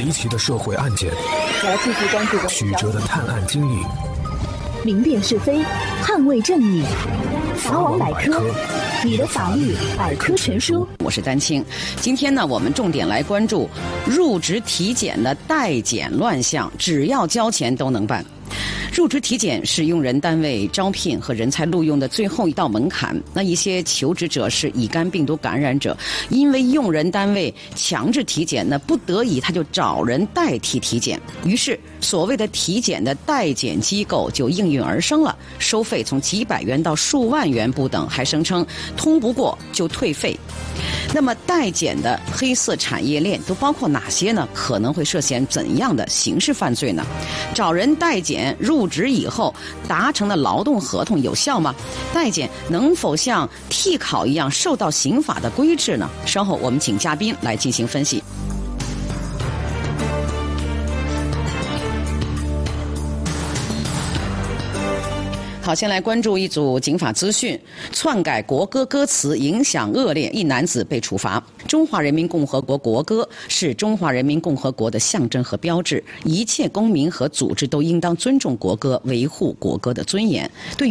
离奇的社会案件， 我要继续关注曲折的探案经历， 明辨是非，捍卫正义。法网百科，你的法律百科全书。 我是丹青，今天呢，我们重点来关注入职体检的代检乱象，只要交钱都能办。入职体检是用人单位招聘和人才录用的最后一道门槛。那一些求职者是乙肝病毒感染者，因为用人单位强制体检，那不得已他就找人代替体检。于是，所谓的体检的代检机构就应运而生了，收费从几百元到数万元不等，还声称通不过就退费。那么代检的黑色产业链都包括哪些呢？可能会涉嫌怎样的刑事犯罪呢？找人代检入职以后达成的劳动合同有效吗？代检能否像替考一样受到刑法的规制呢？稍后我们请嘉宾来进行分析。好，先来关注一组警法资讯：篡改国歌歌词影响恶劣，一男子被处罚。中华人民共和国国歌是中华人民共和国的象征和标志，一切公民和组织都应当尊重国歌，维护国歌的尊严。对于